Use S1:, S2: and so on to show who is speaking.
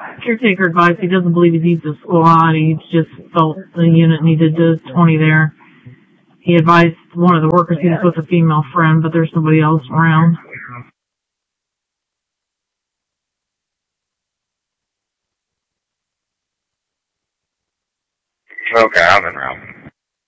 S1: Caretaker advised he doesn't believe he needs a squad. He just felt the unit needed 20 there. He advised one of the workers he was with a female friend, but there's nobody else around.
S2: Okay, I'm in route.